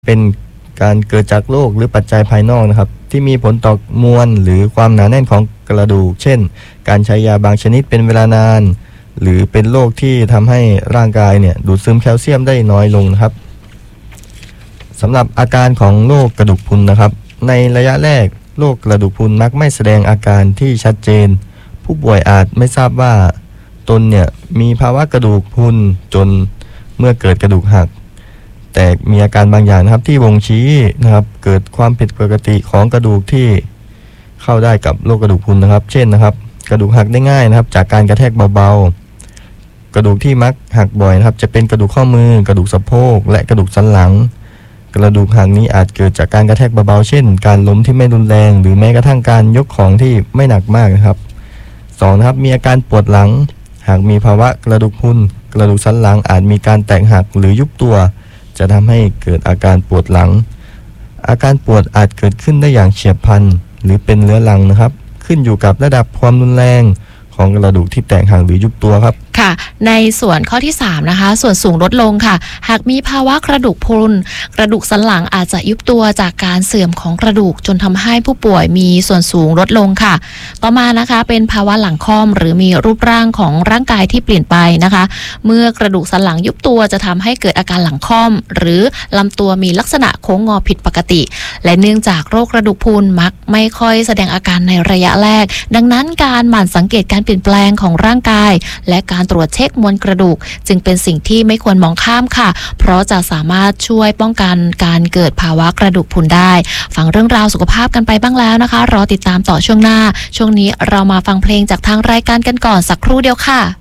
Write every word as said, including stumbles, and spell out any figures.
เป็นการเกิดจากโรคหรือปัจจัยภายนอกนะครับที่มีผลต่อมวลหรือความหนาแน่นของกระดูกเช่นการใช้ยาบางชนิดเป็นเวลานานหรือเป็นโรคที่ทำให้ร่างกายเนี่ยดูดซึมแคลเซียมได้น้อยลงนะครับสำหรับอาการของโรคกระดูกพรุนนะครับในระยะแรกโรคกระดูกพรุนมักไม่แสดงอาการที่ชัดเจนผู้ป่วยอาจไม่ทราบว่าตนเนี่ยมีภาวะกระดูกพรุนจนเมื่อเกิดกระดูกหักแต่มีอาการบางอย่างนะครับที่บ่งชี้นะครับเกิดความผิดปกติของกระดูกที่เข้าได้กับโรคกระดูกพรุนนะครับเช่นนะครับกระดูกหักได้ง่ายนะครับจากการกระแทกเบาๆกระดูกที่มักหักบ่อยนะครับจะเป็นกระดูกข้อมือกระดูกสะโพกและกระดูกสันหลังกระดูกหักนี้อาจเกิดจากการกระแทกเบาๆเช่นการล้มที่ไม่รุนแรงหรือแม้กระทั่งการยกของที่ไม่หนักมากนะครับสองนะครับมีอาการปวดหลังหากมีภาวะกระดูกพรุนกระดูกสันหลังอาจมีการแตกหักหรือยุบตัวจะทำให้เกิดอาการปวดหลังอาการปวดอาจเกิดขึ้นได้อย่างเฉียบพลันหรือเป็นเรื้อรังนะครับขึ้นอยู่กับระดับความรุนแรงของกระดูกที่แตกหักหรือยุบตัวครับค่ะในส่วนข้อที่สามนะคะส่วนสูงลดลงค่ะหากมีภาวะกระดูกพรุนกระดูกสันหลังอาจจะยุบตัวจากการเสื่อมของกระดูกจนทำให้ผู้ป่วยมีส่วนสูงลดลงค่ะต่อมานะคะเป็นภาวะหลังค่อมหรือมีรูปร่างของร่างกายที่เปลี่ยนไปนะคะเมื่อกระดูกสันหลังยุบตัวจะทำให้เกิดอาการหลังค่อมหรือลำตัวมีลักษณะโค้งงอผิดปกติและเนื่องจากโรคกระดูกพรุนมักไม่ค่อยแสดงอาการในระยะแรกดังนั้นการหมั่นสังเกตการเปลี่ยนแปลงของร่างกายและการตรวจเช็คมวลกระดูกจึงเป็นสิ่งที่ไม่ควรมองข้ามค่ะเพราะจะสามารถช่วยป้องกันการเกิดภาวะกระดูกพรุนได้ฟังเรื่องราวสุขภาพกันไปบ้างแล้วนะคะรอติดตามต่อช่วงหน้าช่วงนี้เรามาฟังเพลงจากทางรายการกันก่อนสักครู่เดียวค่ะ